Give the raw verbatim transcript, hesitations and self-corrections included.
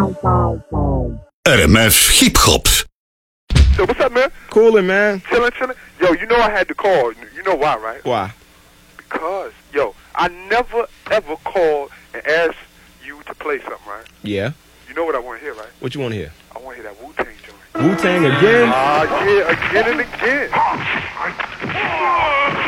R M F Hip Hop. So what's up, man? Coolin', man. Chillin', chillin'. Yo, you know I had to call. You know why, right? Why? Because, yo, I never ever called and asked you to play something, right? Yeah. You know what I want to hear, right? What you want to hear? I want to hear that Wu-Tang joint. Wu-Tang again? Ah, uh, yeah, again and again.